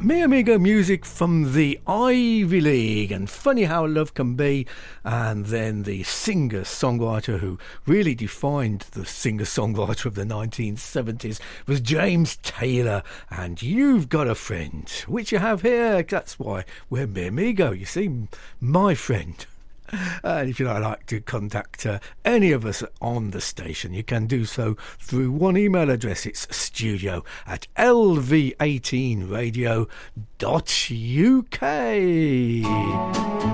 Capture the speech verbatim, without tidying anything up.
Me Amigo music from the Ivy League, and funny how love can be. And then the singer-songwriter who really defined the singer-songwriter of the nineteen seventies was James Taylor, and You've Got a Friend, which you have here. That's why we're Me Amigo, you see, my friend. And if you'd like to contact uh, any of us on the station, you can do so through one email address. It's studio at l v eighteen radio dot u k.